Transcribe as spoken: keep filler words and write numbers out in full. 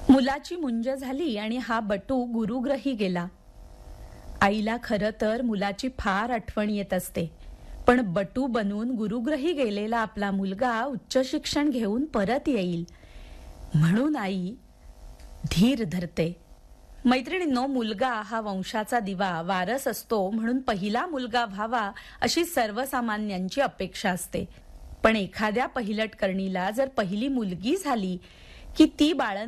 मुलाची मुंज झाली आणि हा बटू गुरुग्रही गेला. आईला खरं तर मुलाची फार आठवण येत असते, पण बटू बनून गुरुग्रही गेलेला आपला मुलगा उच्च शिक्षण घेऊन परत येईल म्हणून आई धीर धरते. मैत्रिणींनो, मुलगा हा वंशाचा दिवा, वारस असतो म्हणून पहिला मुलगा व्हावा अशी सर्वसामान्यांची अपेक्षा असते. पण एखाद्या पहिलटकरणीला जर पहिली मुलगी झाली की ती बाळंत